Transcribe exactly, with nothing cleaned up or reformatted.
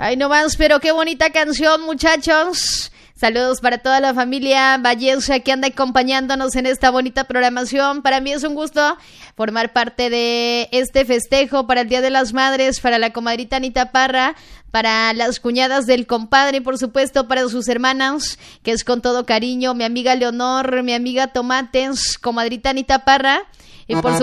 Ay, no más, pero qué bonita canción, muchachos. Saludos para toda la familia Valleza que anda acompañándonos en esta bonita programación. Para mí es un gusto formar parte de este festejo para el Día de las Madres, para la comadrita Anita Parra, para las cuñadas del compadre y por supuesto para sus hermanas, que es con todo cariño, mi amiga Leonor, mi amiga Tomates, comadrita Anita Parra. Y por supuesto